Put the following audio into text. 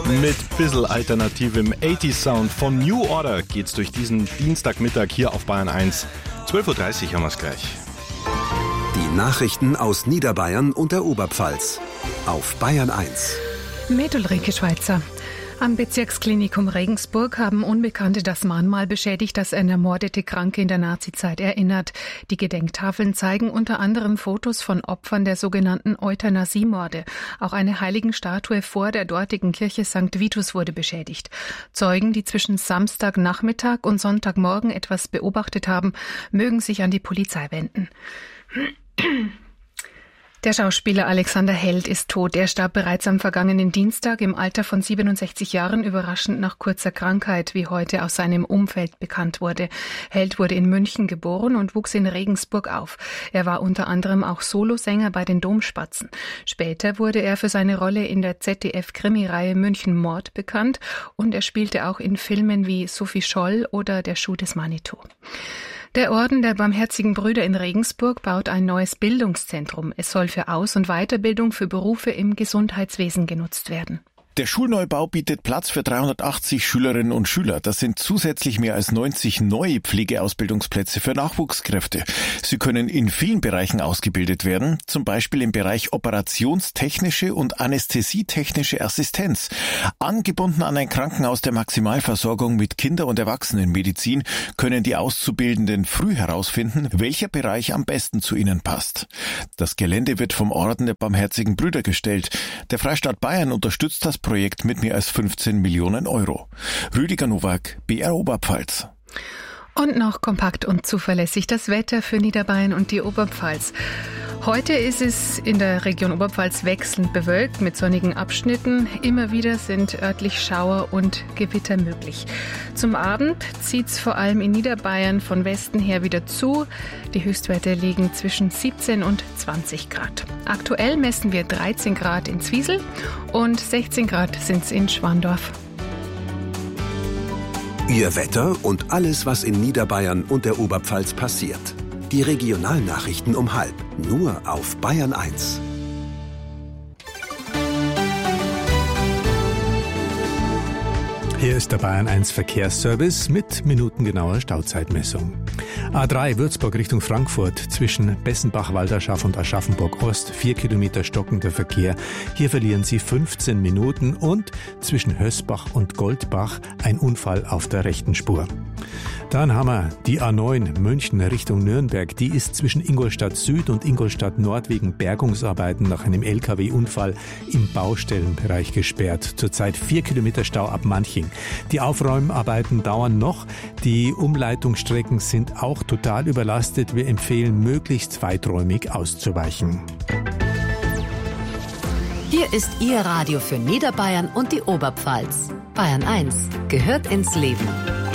Mit bissl alternativem 80s-Sound von New Order geht's durch diesen Dienstagmittag hier auf Bayern 1. 12.30 Uhr haben wir's gleich. Die Nachrichten aus Niederbayern und der Oberpfalz auf Bayern 1. Mit Ulrike Schweizer. Am Bezirksklinikum Regensburg haben Unbekannte das Mahnmal beschädigt, das an ermordete Kranke in der Nazizeit erinnert. Die Gedenktafeln zeigen unter anderem Fotos von Opfern der sogenannten Euthanasiemorde. Auch eine Heiligenstatue vor der dortigen Kirche St. Vitus wurde beschädigt. Zeugen, die zwischen Samstagnachmittag und Sonntagmorgen etwas beobachtet haben, mögen sich an die Polizei wenden. Der Schauspieler Alexander Held ist tot. Er starb bereits am vergangenen Dienstag im Alter von 67 Jahren, überraschend nach kurzer Krankheit, wie heute aus seinem Umfeld bekannt wurde. Held wurde in München geboren und wuchs in Regensburg auf. Er war unter anderem auch Solosänger bei den Domspatzen. Später wurde er für seine Rolle in der ZDF-Krimireihe München Mord bekannt und er spielte auch in Filmen wie Sophie Scholl oder Der Schuh des Manitou. Der Orden der Barmherzigen Brüder in Regensburg baut ein neues Bildungszentrum. Es soll für Aus- und Weiterbildung für Berufe im Gesundheitswesen genutzt werden. Der Schulneubau bietet Platz für 380 Schülerinnen und Schüler. Das sind zusätzlich mehr als 90 neue Pflegeausbildungsplätze für Nachwuchskräfte. Sie können in vielen Bereichen ausgebildet werden, zum Beispiel im Bereich operationstechnische und anästhesietechnische Assistenz. Angebunden an ein Krankenhaus der Maximalversorgung mit Kinder- und Erwachsenenmedizin können die Auszubildenden früh herausfinden, welcher Bereich am besten zu ihnen passt. Das Gelände wird vom Orden der Barmherzigen Brüder gestellt. Der Freistaat Bayern unterstützt das Projekt mit mehr als 15 Millionen Euro. Rüdiger Nowak, BR Oberpfalz. Und noch kompakt und zuverlässig das Wetter für Niederbayern und die Oberpfalz. Heute ist es in der Region Oberpfalz wechselnd bewölkt mit sonnigen Abschnitten. Immer wieder sind örtlich Schauer und Gewitter möglich. Zum Abend zieht es vor allem in Niederbayern von Westen her wieder zu. Die Höchstwerte liegen zwischen 17 und 20 Grad. Aktuell messen wir 13 Grad in Zwiesel und 16 Grad sind es in Schwandorf. Ihr Wetter und alles, was in Niederbayern und der Oberpfalz passiert. Die Regionalnachrichten um 12:30, nur auf Bayern 1. Hier ist der Bayern 1 Verkehrsservice mit minutengenauer Stauzeitmessung. A3 Würzburg Richtung Frankfurt zwischen Bessenbach-Walderschaft und Aschaffenburg-Ost 4 Kilometer stockender Verkehr. Hier verlieren Sie 15 Minuten und zwischen Hösbach und Goldbach ein Unfall auf der rechten Spur. Dann haben wir die A9 München Richtung Nürnberg. Die ist zwischen Ingolstadt Süd und Ingolstadt Nord wegen Bergungsarbeiten nach einem LKW-Unfall im Baustellenbereich gesperrt. Zurzeit 4 Kilometer Stau ab Manching. Die Aufräumarbeiten dauern noch. Die Umleitungsstrecken sind auch total überlastet. Wir empfehlen, möglichst weiträumig auszuweichen. Hier ist Ihr Radio für Niederbayern und die Oberpfalz. Bayern 1 gehört ins Leben.